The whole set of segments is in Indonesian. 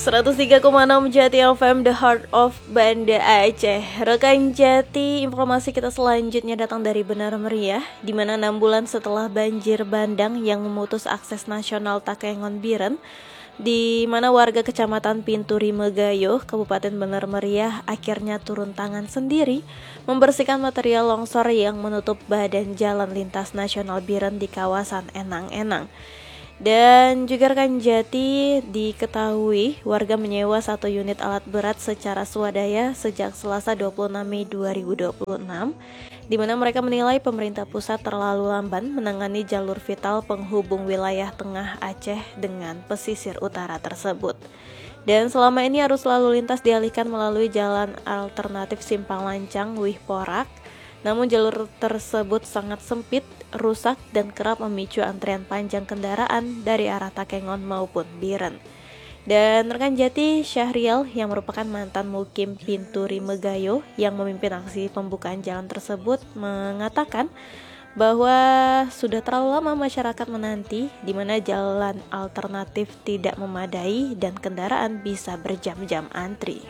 103,6 Jati FM, The Heart of Banda Aceh. Rekan Jati, informasi kita selanjutnya datang dari Benar Meriah, di mana 6 bulan setelah banjir bandang yang memutus akses nasional Takengon Biren, di mana warga Kecamatan Pinturi Megayo, Kabupaten Benar Meriah akhirnya turun tangan sendiri membersihkan material longsor yang menutup badan jalan lintas nasional Biren di kawasan Enang-Enang. Dan juga rekan Jati, diketahui warga menyewa 1 unit alat berat secara swadaya sejak Selasa 26 Mei 2026, di mana mereka menilai pemerintah pusat terlalu lamban menangani jalur vital penghubung wilayah tengah Aceh dengan pesisir utara tersebut. Dan selama ini arus lalu lintas dialihkan melalui jalan alternatif Simpang Lancang Wih Porak. Namun jalur tersebut sangat sempit, rusak, dan kerap memicu antrian panjang kendaraan dari arah Takengon maupun Biren. Dan rekan Jati, Syahrial yang merupakan mantan mukim Pinturi Megayo yang memimpin aksi pembukaan jalan tersebut mengatakan bahwa sudah terlalu lama masyarakat menanti di mana jalan alternatif tidak memadai dan kendaraan bisa berjam-jam antri.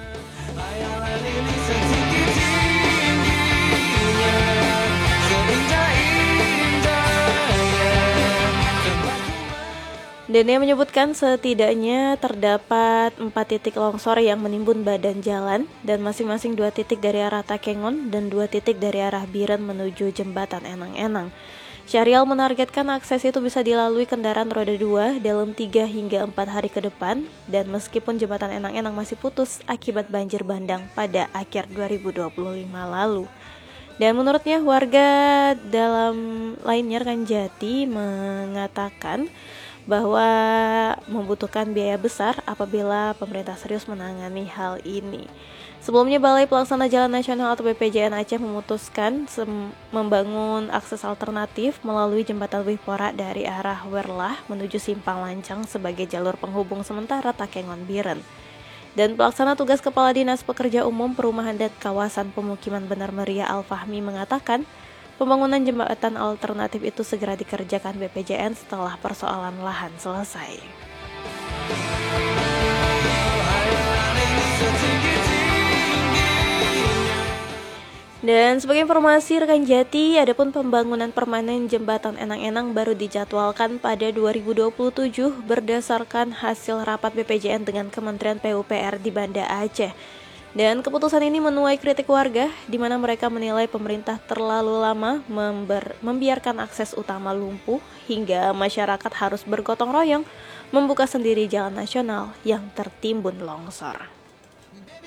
Dene menyebutkan setidaknya terdapat 4 titik longsor yang menimbun badan jalan dan masing-masing 2 titik dari arah Takengon dan 2 titik dari arah Biren menuju jembatan Enang-Enang. Syahrial menargetkan akses itu bisa dilalui kendaraan roda 2 dalam 3 hingga 4 hari ke depan, dan meskipun jembatan Enang-Enang masih putus akibat banjir bandang pada akhir 2025 lalu. Dan menurutnya warga dalam lainnya rekan Jati mengatakan bahwa membutuhkan biaya besar apabila pemerintah serius menangani hal ini. Sebelumnya Balai Pelaksana Jalan Nasional atau BPJN Aceh memutuskan membangun akses alternatif melalui jembatan Wih Porak dari arah Werlah menuju Simpang Lancang sebagai jalur penghubung sementara Takengon Biren. Dan pelaksana tugas Kepala Dinas Pekerja Umum Perumahan dan Kawasan Pemukiman Benar Meriah Al-Fahmi mengatakan pembangunan jembatan alternatif itu segera dikerjakan BPJN setelah persoalan lahan selesai. Dan sebagai informasi rekan Jati, adapun pembangunan permanen jembatan Enang-Enang baru dijadwalkan pada 2027 berdasarkan hasil rapat BPJN dengan Kementerian PUPR di Banda Aceh. Dan keputusan ini menuai kritik warga, di mana mereka menilai pemerintah terlalu lama membiarkan akses utama lumpuh hingga masyarakat harus bergotong royong membuka sendiri jalan nasional yang tertimbun longsor.